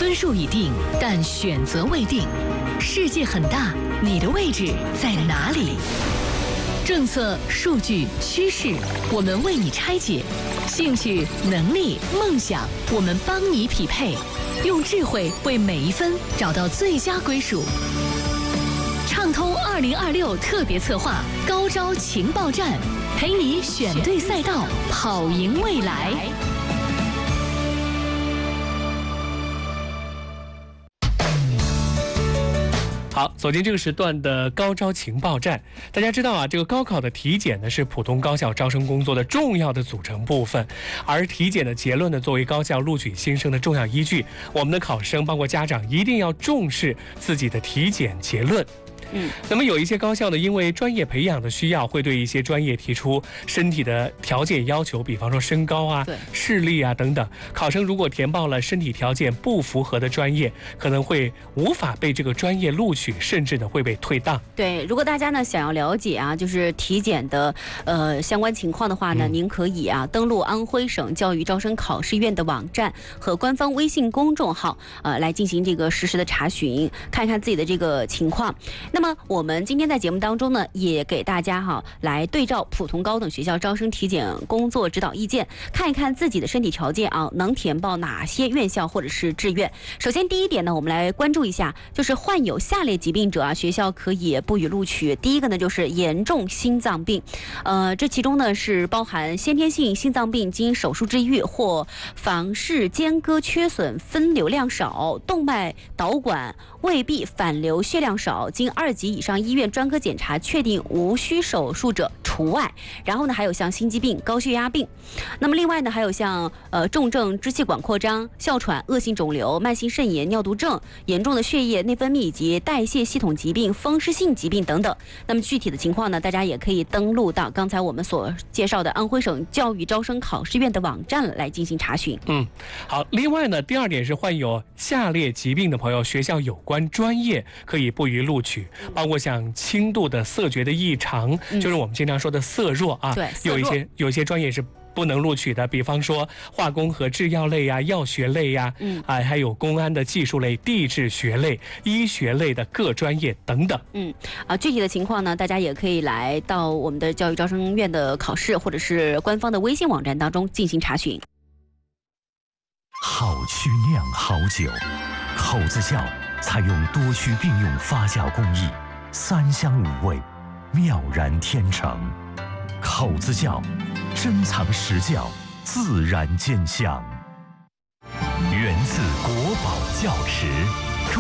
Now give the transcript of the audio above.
分数已定，但选择未定。世界很大，你的位置在哪里？政策、数据、趋势，我们为你拆解；兴趣、能力、梦想，我们帮你匹配。用智慧为每一分找到最佳归属。畅通2026特别策划高招情报站，陪你选对赛道，跑赢未来。 好，走进这个时段的高招情报站。大家知道啊，这个高考的体检呢是普通高校招生工作的重要的组成部分，而体检的结论呢作为高校录取新生的重要依据，我们的考生包括家长一定要重视自己的体检结论。那么有一些高校呢，因为专业培养的需要，会对一些专业提出身体的条件要求，比方说身高啊、视力啊等等。考生如果填报了身体条件不符合的专业，可能会无法被这个专业录取，甚至呢会被退档。 对，如果大家呢想要了解啊，就是体检的相关情况的话呢，您可以啊登录安徽省教育招生考试院的网站和官方微信公众号来进行这个实时的查询，看一看自己的这个情况。那么我们今天在节目当中呢，也给大家来对照普通高等学校招生体检工作指导意见，看一看自己的身体条件啊，能填报哪些院校或者是志愿。首先第一点呢，我们来关注一下，就是患有下列疾病者啊，学校可以不予录取。第一个呢，就是严重心脏病，这其中呢是包含先天性心脏病经手术治愈或房室间隔缺损分流量少，动脉导管未闭反流血量少，经2级以上医院专科检查确定无需手术者除外。然后呢，还有像心肌病、高血压病。那么另外呢，还有像重症支气管扩张、哮喘、恶性肿瘤、慢性肾炎、尿毒症、严重的血液内分泌以及代谢系统疾病、风湿性疾病等等。那么具体的情况呢，大家也可以登录到刚才我们所介绍的安徽省教育招生考试院的网站来进行查询。 好。另外呢，第二点是患有下列疾病的朋友，学校有关专业可以不予录取，包括像轻度的色觉的异常，就是我们经常说的色弱啊。 对， 有一些专业是不能录取的，比方说化工和制药类呀、药学类呀，还有公安的技术类、地质学类、医学类的各专业等等。 具体的情况呢，大家也可以来到我们的教育招生院的考试或者是官方的微信网站当中进行查询。 好曲酿好酒，口子窖采用多区并用发酵工艺，3香5味，妙然天成。口子窖，珍藏实窖，自然见香。源自国宝窖池。